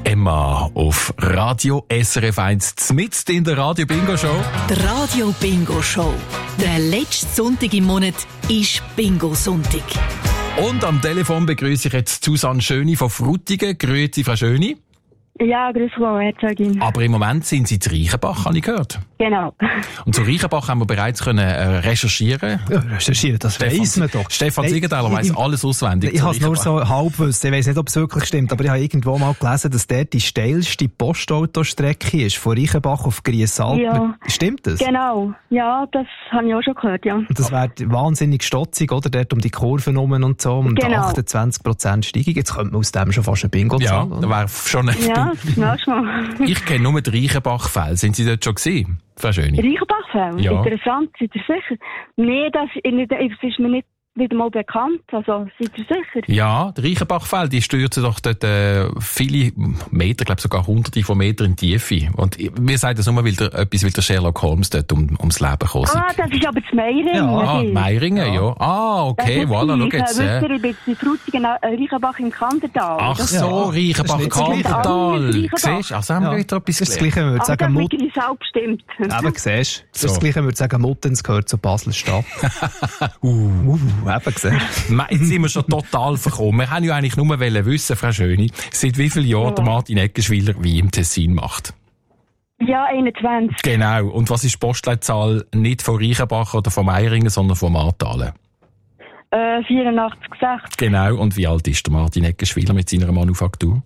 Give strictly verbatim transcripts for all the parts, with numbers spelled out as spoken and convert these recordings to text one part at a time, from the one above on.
Emma auf Radio S R F eins, mitten in der Radio Bingo Show. Die Radio Bingo Show. Der letzte Sonntag im Monat ist Bingo Sonntag. Und am Telefon begrüße ich jetzt Susanne Schöni von Frutigen. Grüezi, Frau Schöni. Ja, grüß Gott, Herzogin. Aber im Moment sind Sie zu Reichenbach, habe ich gehört. Genau. Und zu Reichenbach haben wir bereits können, äh, recherchieren. Ja, recherchieren, das weiss man doch. Stefan Siegenthaler weiss alles auswendig. Ich habe es nur so halb wissen. Ich weiss nicht, ob es wirklich stimmt, aber ich habe irgendwo mal gelesen, dass dort die steilste Postautostrecke ist, von Reichenbach auf Griesalp. Ja. Stimmt das? Genau. Ja, das habe ich auch schon gehört, ja. Und das wäre wahnsinnig stotzig, oder? Dort um die Kurven herum und so, um genau. achtundzwanzig Prozent Steigung. Jetzt könnte man aus dem schon fast ein Bingo ja, zahlen. Ja, da wäre schon ein Ja, das mal. Ich kenne nur die Reichenbach-Fälle. Sind Sie dort schon gewesen, Frau Schöni? Reichenbach-Fälle? Ja. Interessant, seid ihr sicher? Nee, das, das ist mir nicht wieder mal bekannt. Also, seid ihr sicher? Ja, die Reichenbach-Fälle, die stürzen doch dort äh, viele Meter, glaube sogar hunderte von Metern in die Tiefe. Und wir sagen das nur, weil der, etwas, weil der Sherlock Holmes dort um, ums Leben gekommen ist. Ah, das ist aber das Meiringen. Ja. Ah, Meiringen, ja. ja. Ah, okay, voilà, schau jetzt. Äh. Äh. Ich bin in Frutigen, äh, Reichenbach im Kandertal. Ach das so, ja. Reichenbach-Kandertal. Siehst du? Siehst du, also haben wir Ja. wieder etwas Das ist das gelernt. Gleiche, wenn wir aber sagen, das Mut. mit Grisau bestimmt. Eben, siehst du? Das ist So. das Gleiche, wenn wir sagen, Muttens gehört zur Basler Stadt. uh. Uh, eben, siehst du? Jetzt sind wir schon total verkommen. Wir haben ja eigentlich nur wissen, Frau Schöni, seit wie vielen Jahren der Martin Eggenschwiller wie im Tessin macht. Ja, einundzwanzig. Genau. Und was ist die Postleitzahl nicht von Reichenbach oder von Meiringen, sondern von Martalen? Äh, vierundachtzig sechzig. Genau. Und wie alt ist der Martin Eggenschwiller mit seiner Manufaktur?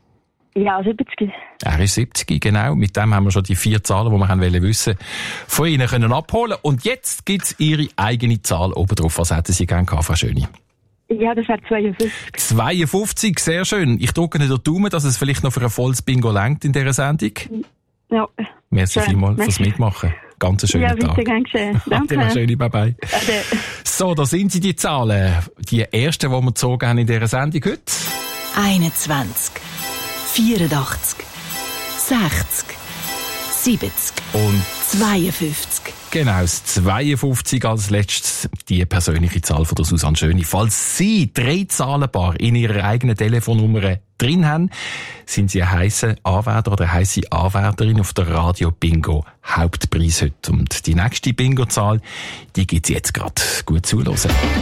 Ja, siebzig. Er ist siebzig, genau. Mit dem haben wir schon die vier Zahlen, die wir wollen wissen, von Ihnen können abholen. Und jetzt gibt es Ihre eigene Zahl oben drauf. Was hätten Sie gerne gehabt, Frau Schöni? Ja, das wäre zweiundfünfzig. zweiundfünfzig, sehr schön. Ich drücke nicht den Daumen, dass es vielleicht noch für ein volles Bingo reicht in dieser Sendung. Ja. Merci Schön. vielmals fürs Merci. Mitmachen. Ganz einen schönen Ja, Tag. bitte, gern geschehen. Danke. Danke. Schöne, bye bye. Ade. So, da sind sie, die Zahlen. Die ersten, die wir gezogen haben in dieser Sendung heute. einundzwanzig, vierundachtzig, sechzig, siebzig Und zweiundfünfzig. genau, das zweiundfünfzig als letztes, die persönliche Zahl von der Susanne Schöni. Falls Sie drei Zahlenpaar in Ihrer eigenen Telefonnummer drin haben, sind Sie ein heisser Anwärter oder eine heisse Anwärterin auf der Radio Bingo Hauptpreis heute. Und die nächste Bingo-Zahl, die gibt's jetzt gerade. Gut zuhören.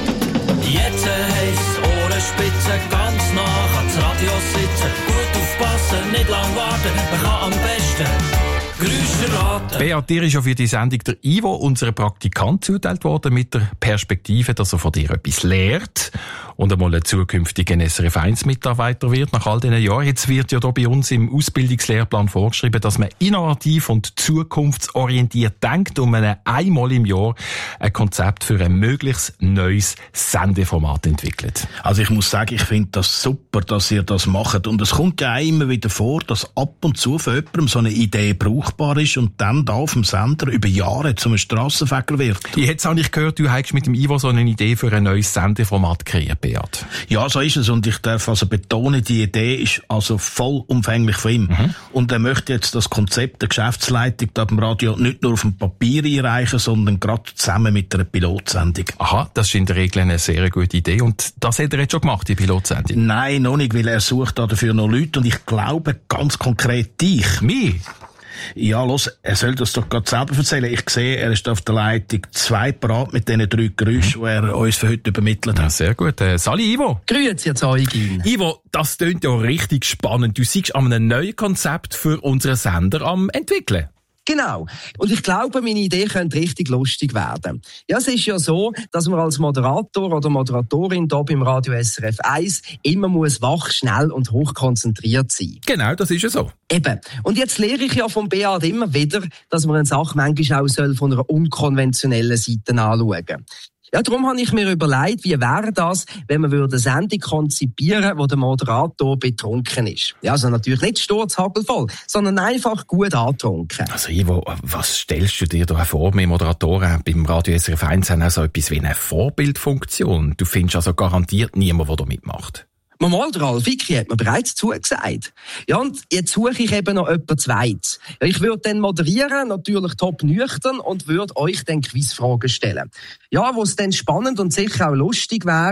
Jetzt heisst Ohrenspitze, ganz nah ans Radio sitzen. Gut aufpassen, nicht lang warten, man kann am besten Geräusche raten. Beat, dir ist ja für die Sendung der Ivo, unser Praktikant, zuteilt worden mit der Perspektive, dass er von dir etwas lernt und einmal ein zukünftiger S R F eins Mitarbeiter wird nach all diesen Jahren. Jetzt wird ja da bei uns im Ausbildungslehrplan vorgeschrieben, dass man innovativ und zukunftsorientiert denkt und man einmal im Jahr ein Konzept für ein möglichst neues Sendeformat entwickelt. Also ich muss sagen, ich finde das super, dass ihr das macht. Und es kommt ja auch immer wieder vor, dass ab und zu für jemandem so eine Idee brauchbar ist und dann da auf dem Sender über Jahre zum Strassenfeger wird. Jetzt habe ich gehört, du hast mit dem Ivo so eine Idee für ein neues Sendeformat kreiert, Beat. Ja, so ist es. Und ich darf also betonen, die Idee ist also vollumfänglich von ihm. Mhm. Und er möchte jetzt das Konzept der Geschäftsleitung da beim Radio nicht nur auf dem Papier einreichen, sondern gerade zusammen mit einer Pilotsendung. Aha, das ist in der Regel eine sehr gute Idee. Und das hat er jetzt schon gemacht, die Pilotsendung? Nein, noch nicht, weil er sucht da dafür noch Leute. Und ich glaube ganz konkret dich. Mich? Ja, los, er soll das doch gerade selber erzählen. Ich sehe, er ist auf der Leitung zwei parat mit diesen drei Geräuschen, die er uns für heute übermittelt hat. Ja, sehr gut. Äh, Sali, Ivo. Grüezi, Zeugin. Ivo, das klingt ja richtig spannend. Du siehst an einem neuen Konzept für unseren Sender am entwickeln. Genau. Und ich glaube, meine Idee könnte richtig lustig werden. Ja, es ist ja so, dass man als Moderator oder Moderatorin hier beim Radio S R F eins immer muss wach, schnell und hochkonzentriert sein. Genau, das ist ja so. Eben. Und jetzt lehre ich ja vom Beat immer wieder, dass man eine Sache manchmal auch soll von einer unkonventionellen Seite anschauen soll. Ja, darum habe ich mir überlegt, wie wäre das, wenn man eine Sendung konzipieren, wo der Moderator betrunken ist. Ja, also natürlich nicht sturzhagelvoll, sondern einfach gut angetrunken. Also Ivo, was stellst du dir da vor? Wir Moderatoren beim Radio S R F eins haben auch so etwas wie eine Vorbildfunktion. Du findest also garantiert niemanden, der da mitmacht. Mal, der Ralf Vicky hat mir bereits zugesagt. Ja, und jetzt suche ich eben noch jemanden Zweites. Ja, ich würde dann moderieren, natürlich top nüchtern, und würde euch dann Quizfragen stellen. Ja, wo es dann spannend und sicher auch lustig wäre,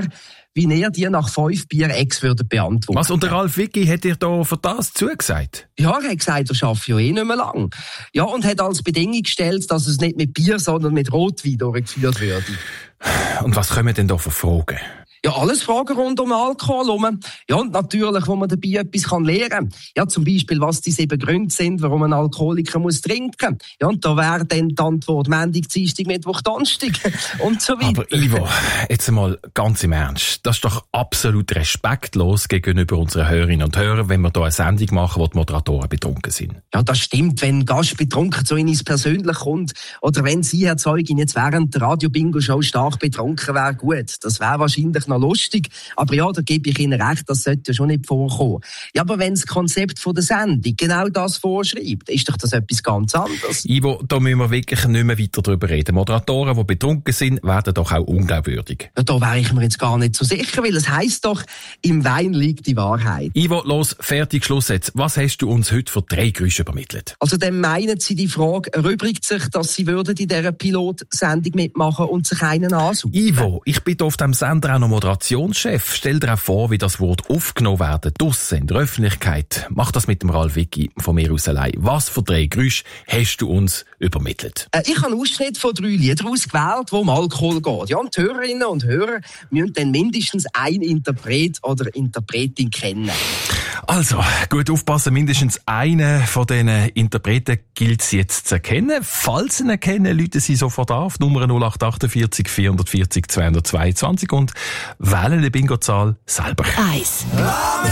wie er die nach fünf Bier ex würde beantworten. Was, und der Ralf Wicki hat dir da für das zugesagt? Ja, er hat gesagt, er schafft ja eh nicht mehr lang. Ja, und hat als Bedingung gestellt, dass es nicht mit Bier, sondern mit Rotwein durchgeführt würde. Und was kommen denn da für Fragen? Ja, alles Fragen rund um Alkohol herum. Ja, und natürlich, wo man dabei etwas lernen kann. Ja, zum Beispiel, was die sieben Gründe sind, warum ein Alkoholiker muss trinken. Ja, und da wäre dann die Antwort Montag, Dienstag, Mittwoch, Donnerstag und so weiter. Aber Ivo, jetzt einmal ganz im Ernst. Das ist doch absolut respektlos gegenüber unseren Hörerinnen und Hörern, wenn wir hier eine Sendung machen, wo die Moderatoren betrunken sind. Ja, das stimmt. Wenn ein Gast betrunken zu Ihnen persönlich kommt, oder wenn Sie, Herr Zeugin, jetzt während der Radio-Bingo-Show stark betrunken wäre, gut. Das wäre wahrscheinlich noch lustig. Aber ja, da gebe ich Ihnen recht, das sollte ja schon nicht vorkommen. Ja, aber wenn das Konzept von der Sendung genau das vorschreibt, ist doch das etwas ganz anderes. Ivo, da müssen wir wirklich nicht mehr weiter drüber reden. Moderatoren, die betrunken sind, werden doch auch unglaubwürdig. Ja, da wäre ich mir jetzt gar nicht so sicher, weil es heisst doch, im Wein liegt die Wahrheit. Ivo, los, fertig, Schluss jetzt. Was hast du uns heute für drei Geräusche übermittelt? Also dann meinen Sie, die Frage erübrigt sich, dass Sie würden in dieser Pilotsendung mitmachen und sich einen ansuchen? Ivo, ich bin auf dem Sender auch noch Moderationschef. Stell dir auch vor, wie das Wort aufgenommen werden, draussen in der Öffentlichkeit. Mach das mit dem Ralf Wicki von mir aus allein. Was für drei Geräusche hast du uns übermittelt? Äh, ich habe einen Ausschnitt von drei Liedern ausgewählt, wo um Alkohol geht. Ja, und die Hörerinnen und Hörer müssen dann mindestens einen Interpret oder Interpretin kennen. Also, gut aufpassen, mindestens einen von diesen Interpreten gilt es jetzt zu erkennen. Falls Sie ihn erkennen, rufen Sie sofort auf, Nummer null acht achtundvierzig vierhundertvierzig zweihundertzweiundzwanzig und wählen die Bingo-Zahl selber. Eins.